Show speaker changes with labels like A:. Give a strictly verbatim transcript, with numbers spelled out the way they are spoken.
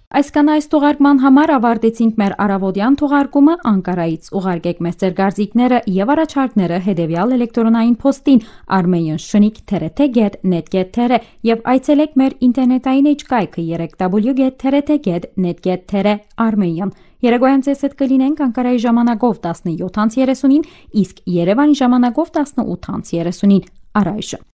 A: Այս կանայց թողարկման համար ավարտեցինք մեր առավոտյան թողարկումը Անկարայից։ Ուղարկեք մեզ ձեր կարծիքները եւ առաջարկները հետեւյալ էլեկտրոնային փոստին armenian shnik dash t get net get եւ այցելեք մեր ինտերնետային էջկայքը w w w dash t get net get armenian։ Երեկոյան ձեզ հետ կլինենք Անկարայի ժամանակով տասնյոթ թերեսունին, իսկ Երևանի ժամանակով տասնութ թերեսունին։ Առայժմ